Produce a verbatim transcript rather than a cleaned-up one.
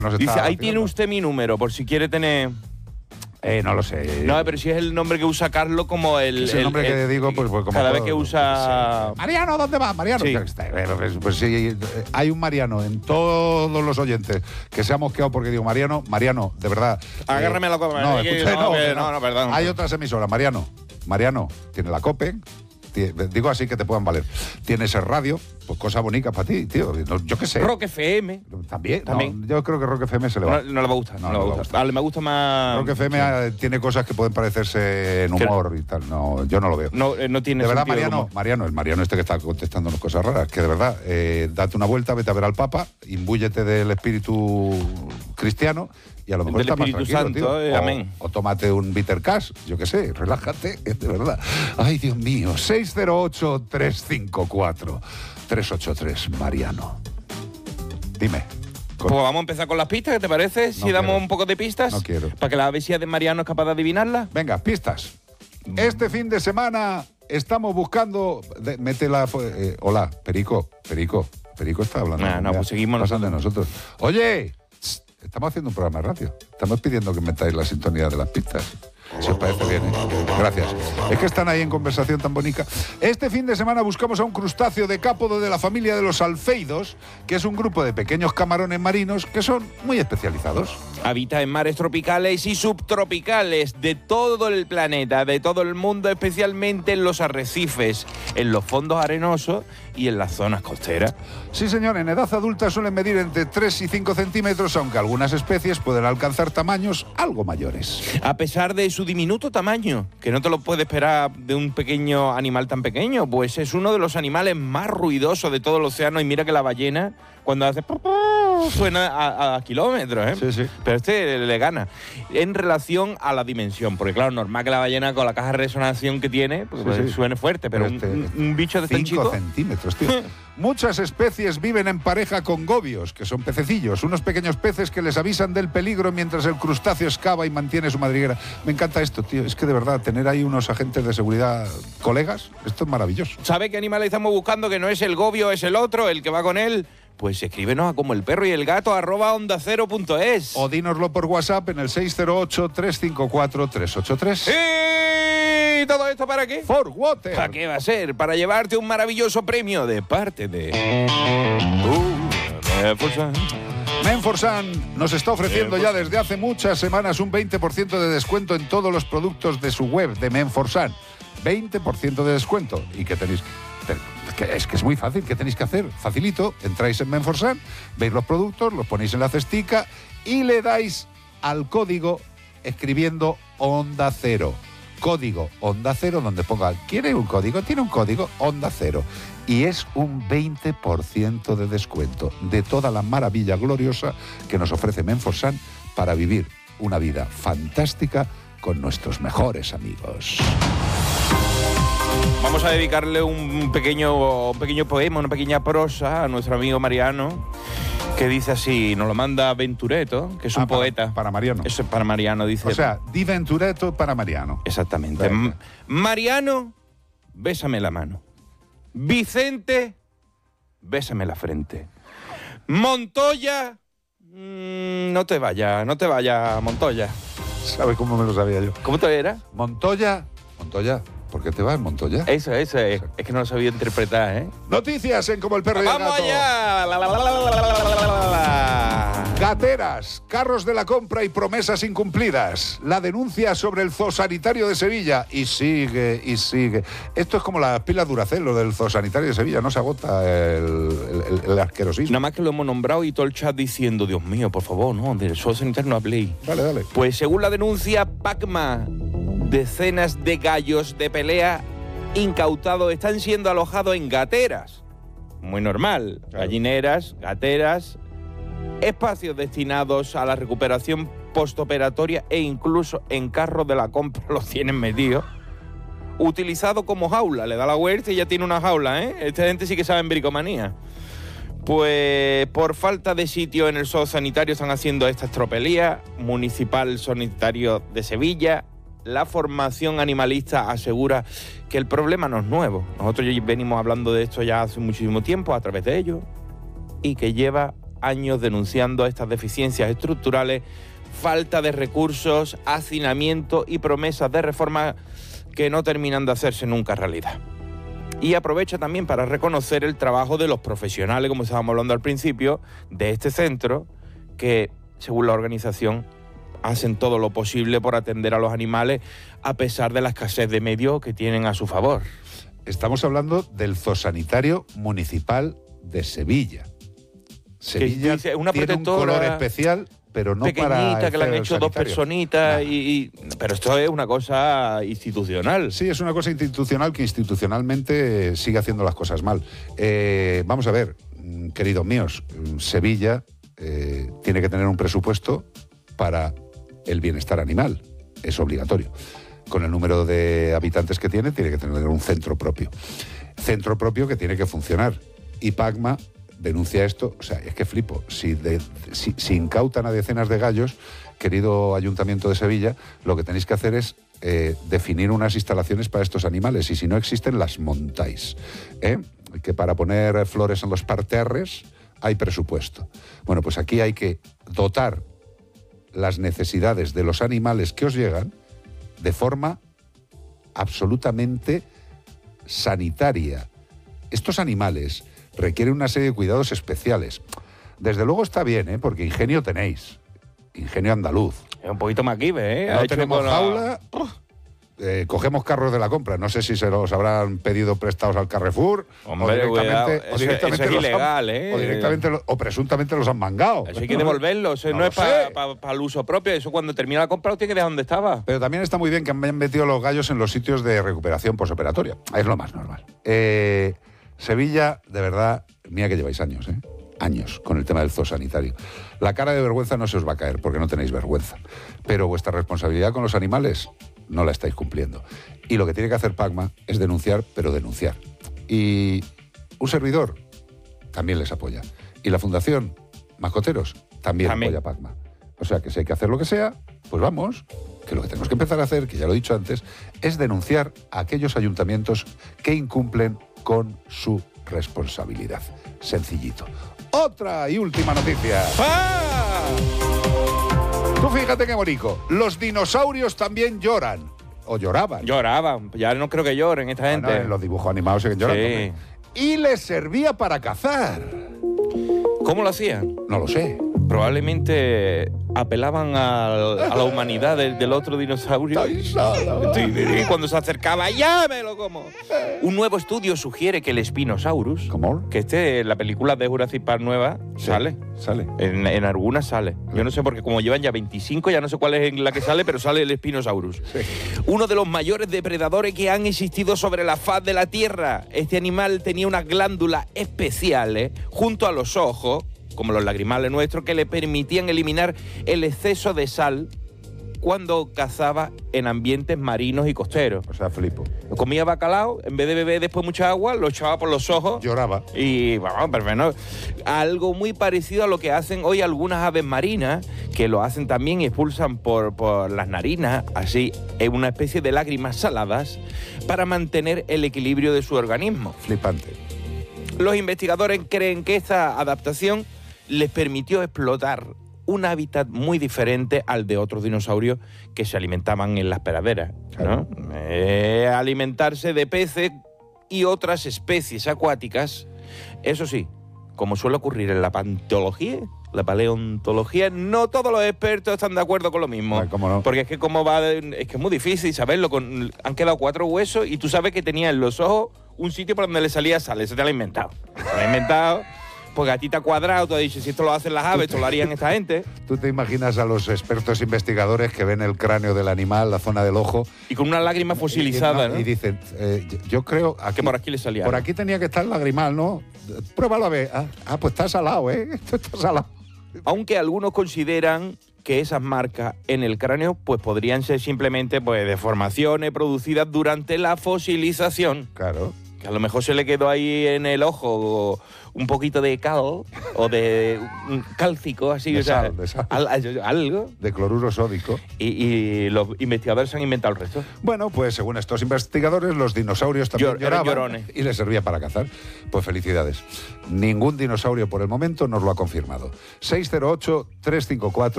Nos Dice, está ahí tiene usted mi número, por si quiere tener... Eh, no lo sé. No, pero si es el nombre que usa Carlos como el... Es el nombre que digo, pues, pues como cada todo, vez que usa... pues, Mariano, ¿dónde va? Mariano. Sí. Pues, pues sí, hay un Mariano en todos los oyentes que se ha mosqueado porque digo, Mariano, Mariano, de verdad. Agárrame eh, la copa. No, que- escucha, no, no, que- no. no, no, perdón. Hay otras emisoras, Mariano. Mariano tiene la COPE. tie- Digo así que te puedan valer. Tienes el radio, pues cosa bonita para ti, tío. No, yo qué sé. Rock F M. También. También. No, yo creo que Rock F M se le No, va. no le va a gustar. No, No, le va a no le va a gustar. Vale, me gusta más... Rock F M eh, tiene cosas que pueden parecerse en humor y tal. No, yo no lo veo. No, eh, no tiene De verdad, sentido del Mariano, humor. Mariano, el Mariano este que está contestándonos cosas raras, que de verdad, eh, date una vuelta, vete a ver al Papa, imbúyete del espíritu cristiano y a lo mejor Del estás más Espíritu tranquilo, Santo, tío. eh, O- amén. O, tómate un bitter cash, yo qué sé, relájate, es de verdad. Ay, Dios mío, seis cero ocho, tres cinco cuatro, tres ocho tres, Mariano. Dime. Con- Pues vamos a empezar con las pistas, ¿qué te parece? Si No damos quiero. un poco de pistas. No quiero. Para que la bestia de Mariano es capaz de adivinarla. Venga, pistas. Este fin de semana estamos buscando... de- mete la... fo- eh, hola, Perico, Perico. Perico está hablando. Ah, no, Mira, pues seguimos pasan de nosotros. Oye, tss, estamos haciendo un programa de radio. Estamos pidiendo que metáis la sintonía de las pistas. Si os parece bien, ¿eh? Gracias. Es que están ahí en conversación tan bonita. Este fin de semana buscamos a un crustáceo decápodo de la familia de los alfeidos, que es un grupo de pequeños camarones marinos que son muy especializados. Habita en mares tropicales y subtropicales de todo el planeta, de todo el mundo, especialmente en los arrecifes, en los fondos arenosos y en las zonas costeras. Sí, señor, en edad adulta suelen medir entre tres y cinco centímetros, aunque algunas especies pueden alcanzar tamaños algo mayores. A pesar de su diminuto tamaño, que no te lo puedes esperar de un pequeño animal tan pequeño, pues es uno de los animales más ruidosos de todo el océano. Y mira que la ballena, cuando hace... suena a, a kilómetros, ¿eh? Sí, sí. Pero este le gana. En relación a la dimensión, porque claro, normal que la ballena con la caja de resonancia que tiene, pues, Sí, pues, sí. suene fuerte, pero, Pero un, este- un- un bicho de tan cinco chico... centímetros, tío. Muchas especies viven en pareja con gobios, que son pececillos, unos pequeños peces que les avisan del peligro mientras el crustáceo excava y mantiene su madriguera. Me encanta esto, tío. Es que de verdad, tener ahí unos agentes de seguridad, colegas, esto es maravilloso. ¿Sabe qué animal estamos buscando? Que no es el gobio, es el otro, el que va con él. Pues escríbenos a como el perro y el gato arroba onda cero punto es. O dínoslo por WhatsApp en el seis cero ocho, tres cinco cuatro, tres ocho tres. ¿Y todo esto para qué? For Water. ¿Para qué va a ser? Para llevarte un maravilloso premio de parte de... Uh, Menforsan. Menforsan nos está ofreciendo ya desde hace muchas semanas un veinte por ciento de descuento en todos los productos de su web de Menforsan. veinte por ciento de descuento. ¿Y qué tenéis? Que es que es muy fácil. ¿Qué tenéis que hacer? Facilito. Entráis en Menforsan, veis los productos, los ponéis en la cestica y le dais al código escribiendo Onda Cero. Código Onda Cero, donde ponga, ¿quiere un código? Tiene un código Onda Cero. Y es un veinte por ciento de descuento de toda la maravilla gloriosa que nos ofrece Menforsan para vivir una vida fantástica con nuestros mejores amigos. Vamos a dedicarle un pequeño, un pequeño poema, una pequeña prosa a nuestro amigo Mariano, que dice así, nos lo manda Ventureto, que es un Ah, para- poeta. para Mariano. Eso es para Mariano, dice. O sea, Di Ventureto para Mariano. Exactamente. Venga. M- Mariano, bésame la mano. Vicente, bésame la frente. Montoya, mm, no te vayas, no te vayas, Montoya. ¿Sabe cómo me lo sabía yo? ¿Cómo te era? Montoya. Montoya. ¿Por qué te vas, Montoya? Eso, eso, es, es que no lo sabía interpretar, ¿eh? Noticias en Como el Perro y el ¡Vamos Gato. allá! La, la, la, la, la, la, la, la, la. Gateras, carros de la compra y promesas incumplidas. La denuncia sobre el zoosanitario de Sevilla. Y sigue, y sigue. Esto es como las pilas Duracell, lo del zoosanitario de Sevilla. No se agota el, el, el, el asquerosismo. Nada más que lo hemos nombrado y todo el chat diciendo, Dios mío, por favor, no, del sol sanitario no habléis. Dale, dale. Pues según la denuncia, Pacma, decenas de gallos de pelea incautados están siendo alojados en gateras. Muy normal. Claro. Gallineras, gateras, espacios destinados a la recuperación postoperatoria e incluso en carros de la compra los tienen metidos. Utilizado como jaula. Le da la vuelta y ya tiene una jaula, ¿eh? Esta gente sí que sabe en bricomanía. Pues por falta de sitio en el zoosanitario están haciendo esta tropelía. Municipal Sanitario de Sevilla. La formación animalista asegura que el problema no es nuevo. Nosotros ya venimos hablando de esto ya hace muchísimo tiempo a través de ellos y que lleva años denunciando estas deficiencias estructurales, falta de recursos, hacinamiento y promesas de reforma que no terminan de hacerse nunca realidad. Y aprovecha también para reconocer el trabajo de los profesionales, como estábamos hablando al principio, de este centro, que, según la organización, hacen todo lo posible por atender a los animales a pesar de la escasez de medios que tienen a su favor. Estamos hablando del zoosanitario municipal de Sevilla. Sevilla dice, una tiene un color especial, pero no para pequeñita, que le han hecho dos sanitario. personitas, Nah. y, y, pero esto es una cosa institucional. Sí, es una cosa institucional que institucionalmente sigue haciendo las cosas mal. Eh, vamos a ver, queridos míos, Sevilla eh, tiene que tener un presupuesto para el bienestar animal. Es obligatorio. Con el número de habitantes que tiene, tiene que tener un centro propio. Centro propio que tiene que funcionar. Y Pacma denuncia esto. O sea, es que flipo. Si, de, si, si incautan a decenas de gallos, querido Ayuntamiento de Sevilla, lo que tenéis que hacer es eh, definir unas instalaciones para estos animales. Y si no existen, las montáis. ¿Eh? Que para poner flores en los parterres hay presupuesto. Bueno, pues aquí hay que dotar las necesidades de los animales que os llegan de forma absolutamente sanitaria. Estos animales requieren una serie de cuidados especiales. Desde luego está bien, ¿eh? Porque ingenio tenéis, ingenio andaluz. Es un poquito MacGyver, ¿eh? No Ha hecho tenemos con la- jaula, eh, cogemos carros de la compra. No sé si se los habrán pedido prestados al Carrefour. Hombre, o cuidado, directamente, eso- o directamente eso es los han- ilegal, ¿eh? o directamente lo- o presuntamente los han mangado. Eso hay que devolverlo, eso no, lo es para sé. pa, pa el uso propio, eso cuando termina la compra lo tiene que dejar donde estaba. Pero también está muy bien que hayan metido los gallos en los sitios de recuperación posoperatoria. Es lo más normal. Eh, Sevilla, de verdad, mira que lleváis años, ¿eh? Años con el tema del zoosanitario. La cara de vergüenza no se os va a caer porque no tenéis vergüenza. Pero vuestra responsabilidad con los animales no la estáis cumpliendo. Y lo que tiene que hacer Pacma es denunciar, pero denunciar. Y un servidor también les apoya. Y la Fundación Mascoteros también, También. apoya a Pacma. O sea que si hay que hacer lo que sea, pues vamos, que lo que tenemos que empezar a hacer, que ya lo he dicho antes, es denunciar a aquellos ayuntamientos que incumplen con su responsabilidad. Sencillito. Otra y última noticia. ¡Ah! Tú fíjate qué bonito. Los dinosaurios también lloran. O lloraban. Lloraban, ya no creo que lloren esta Bueno, gente. en los dibujos animados siguen llorando. Sí. hombre. Y les servía para cazar. ¿Cómo lo hacían? No lo sé. Probablemente apelaban a, a la humanidad del, del otro dinosaurio. Estoy solo. Sí, y cuando se acercaba, ¡ya me lo como! Un nuevo estudio sugiere que el Spinosaurus, ¿Cómo? que este en la película de Jurassic Park nueva, Sí, sale. Sale. En, en algunas sale. Yo no sé porque como llevan ya veinticinco, ya no sé cuál es en la que sale, pero sale el Spinosaurus. Sí. Uno de los mayores depredadores que han existido sobre la faz de la Tierra. Este animal tenía unas glándulas especiales junto a los ojos, como los lagrimales nuestros, que le permitían eliminar el exceso de sal cuando cazaba en ambientes marinos y costeros. O sea, flipo. Comía bacalao, en vez de beber después mucha agua, lo echaba por los ojos. Lloraba. Y vamos, perfecto. Algo muy parecido a lo que hacen hoy algunas aves marinas, que lo hacen también y expulsan por, por las narinas, así, en una especie de lágrimas saladas, para mantener el equilibrio de su organismo. Flipante. Los investigadores creen que esta adaptación les permitió explotar un hábitat muy diferente al de otros dinosaurios que se alimentaban en las praderas, ¿no? Eh, alimentarse de peces y otras especies acuáticas. Eso sí, como suele ocurrir en la paleontología, la paleontología, no todos los expertos están de acuerdo con lo mismo. Ay, ¿cómo no? Porque es que como va, de- es que es muy difícil saberlo. Con, han quedado cuatro huesos y tú sabes que tenía en los ojos un sitio por donde le salía sal. Eso te lo ha inventado. Te lo ha inventado. Porque a ti te ha cuadrado, tú has dicho, si esto lo hacen las aves, esto lo harían esta gente. ¿Tú te imaginas a los expertos investigadores que ven el cráneo del animal, la zona del ojo? Y con una lágrima fosilizada, y, ¿no? y dicen, eh, yo creo... Aquí, que por aquí le salía. Por algo. aquí tenía que estar el lagrimal, ¿no? Pruébalo a ver. Ah, ah, pues está salado, ¿eh? Esto está salado. Aunque algunos consideran que esas marcas en el cráneo pues podrían ser simplemente pues deformaciones producidas durante la fosilización. Claro. Que a lo mejor se le quedó ahí en el ojo un poquito de cal o de un cálcico, así, de o sea, sal, de sal. al, algo. De cloruro sódico. Y, y los investigadores han inventado el resto. Bueno, pues según estos investigadores, los dinosaurios también Llor- lloraban llorones. y les servía para cazar. Pues felicidades. Ningún dinosaurio por el momento nos lo ha confirmado. seis cero ocho, tres cinco cuatro